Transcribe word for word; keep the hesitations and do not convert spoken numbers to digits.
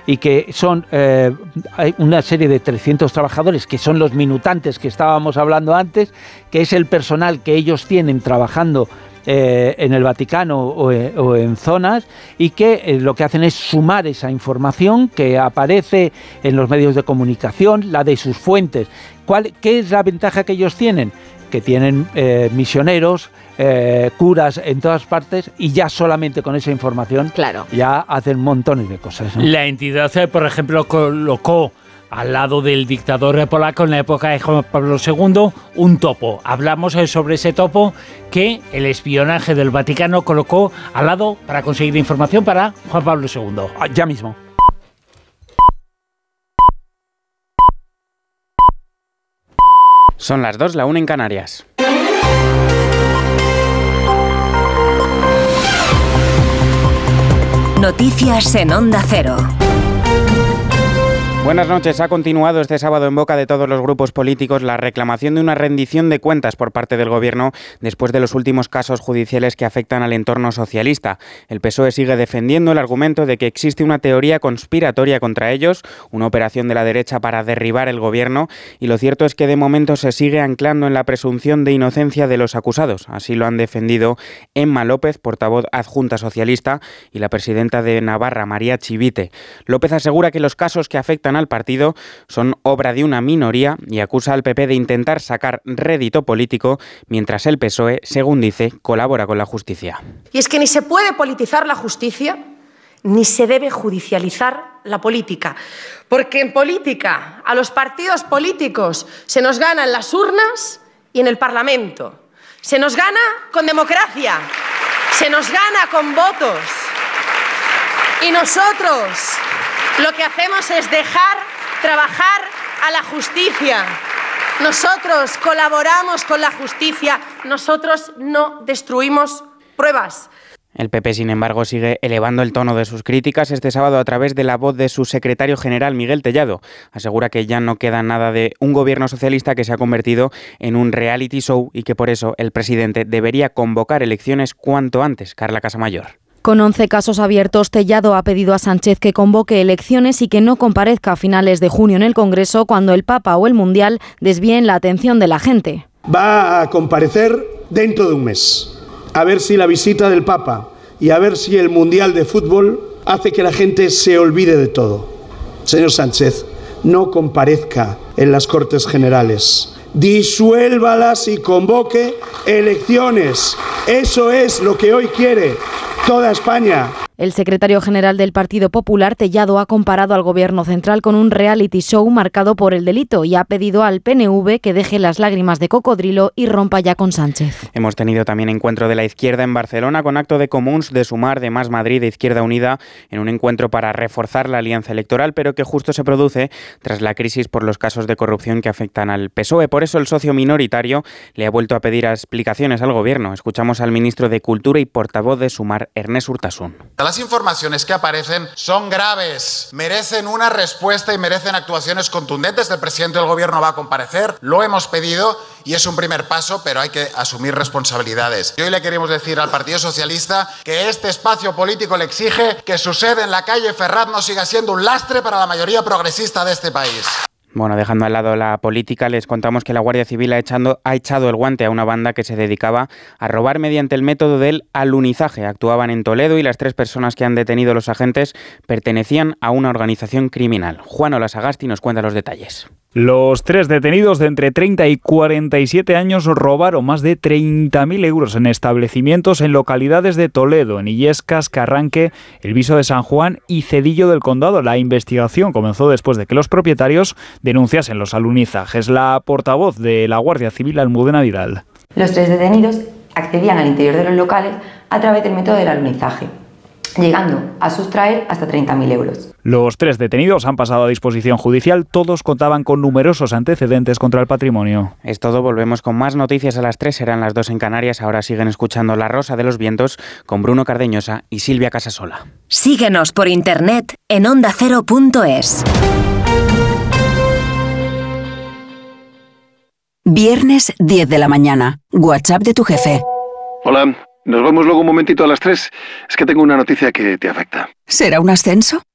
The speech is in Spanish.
y que son eh, hay una serie de trescientos trabajadores que son los minutantes que estábamos hablando antes, que es el personal que ellos tienen trabajando Eh, en el Vaticano o, eh, o en zonas, y que eh, lo que hacen es sumar esa información que aparece en los medios de comunicación, la de sus fuentes. ¿Cuál, ¿Qué es la ventaja que ellos tienen? Que tienen eh, misioneros, eh, curas en todas partes, y ya solamente con esa información claro. ya hacen montones de cosas, ¿no? La entidad, por ejemplo, colocó al lado del dictador polaco en la época de Juan Pablo segundo, un topo. Hablamos sobre ese topo que el espionaje del Vaticano colocó al lado para conseguir información para Juan Pablo segundo. Ah, ya mismo. Son las dos, la una en Canarias. Noticias en Onda Cero. Buenas noches. Ha continuado este sábado en boca de todos los grupos políticos la reclamación de una rendición de cuentas por parte del Gobierno después de los últimos casos judiciales que afectan al entorno socialista. El P S O E sigue defendiendo el argumento de que existe una teoría conspiratoria contra ellos, una operación de la derecha para derribar el Gobierno, y lo cierto es que de momento se sigue anclando en la presunción de inocencia de los acusados. Así lo han defendido Emma López, portavoz adjunta socialista, y la presidenta de Navarra, María Chivite. López asegura que los casos que afectan al partido son obra de una minoría y acusa al P P de intentar sacar rédito político, mientras el P S O E, según dice, colabora con la justicia. Y es que ni se puede politizar la justicia, ni se debe judicializar la política, porque en política a los partidos políticos se nos gana en las urnas y en el Parlamento. Se nos gana con democracia, se nos gana con votos. Y nosotros lo que hacemos es dejar trabajar a la justicia. Nosotros colaboramos con la justicia, nosotros no destruimos pruebas. El P P, sin embargo, sigue elevando el tono de sus críticas este sábado a través de la voz de su secretario general, Miguel Tellado. Asegura que ya no queda nada de un gobierno socialista que se ha convertido en un reality show y que por eso el presidente debería convocar elecciones cuanto antes. Carla Casamayor. Con once casos abiertos, Tellado ha pedido a Sánchez que convoque elecciones y que no comparezca a finales de junio en el Congreso cuando el Papa o el Mundial desvíen la atención de la gente. Va a comparecer dentro de un mes. A ver si la visita del Papa y a ver si el Mundial de Fútbol hace que la gente se olvide de todo. Señor Sánchez, no comparezca en las Cortes Generales. Disuélvalas y convoque elecciones. Eso es lo que hoy quiere toda España. El secretario general del Partido Popular, Tellado, ha comparado al Gobierno central con un reality show marcado por el delito y ha pedido al P N V que deje las lágrimas de cocodrilo y rompa ya con Sánchez. Hemos tenido también encuentro de la izquierda en Barcelona con acto de Comuns, de Sumar, de Más Madrid, de Izquierda Unida, en un encuentro para reforzar la alianza electoral, pero que justo se produce tras la crisis por los casos de corrupción que afectan al P S O E. Por eso el socio minoritario le ha vuelto a pedir explicaciones al Gobierno. Escuchamos al ministro de Cultura y portavoz de Sumar, Ernest Urtasun. Las informaciones que aparecen son graves, merecen una respuesta y merecen actuaciones contundentes. El presidente del Gobierno va a comparecer, lo hemos pedido y es un primer paso, pero hay que asumir responsabilidades. Y hoy le queremos decir al Partido Socialista que este espacio político le exige que su sede en la calle Ferraz no siga siendo un lastre para la mayoría progresista de este país. Bueno, dejando al lado la política, les contamos que la Guardia Civil ha, echando, ha echado el guante a una banda que se dedicaba a robar mediante el método del alunizaje. Actuaban en Toledo y las tres personas que han detenido los agentes pertenecían a una organización criminal. Juan Olasagasti nos cuenta los detalles. Los tres detenidos de entre treinta y cuarenta y siete años robaron más de treinta mil euros en establecimientos en localidades de Toledo, en Illescas, Carranque, El Viso de San Juan y Cedillo del Condado. La investigación comenzó después de que los propietarios denunciasen los alunizajes. La portavoz de la Guardia Civil, Almudena Vidal. Los tres detenidos accedían al interior de los locales a través del método del alunizaje, llegando a sustraer hasta treinta mil euros. Los tres detenidos han pasado a disposición judicial. Todos contaban con numerosos antecedentes contra el patrimonio. Es todo. Volvemos con más noticias a las tres. Serán las dos en Canarias. Ahora siguen escuchando La Rosa de los Vientos con Bruno Cardeñosa y Silvia Casasola. Síguenos por internet en onda cero punto es. Viernes diez de la mañana. WhatsApp de tu jefe. Hola. Nos vemos luego un momentito a las tres. Es que tengo una noticia que te afecta. ¿Será un ascenso?